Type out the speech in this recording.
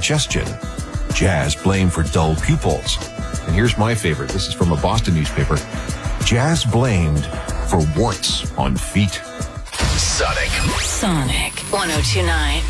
indigestion. Jazz blamed for dull pupils. And here's my favorite. This is from a Boston newspaper. Jazz blamed for warts on feet. Sonic 102.9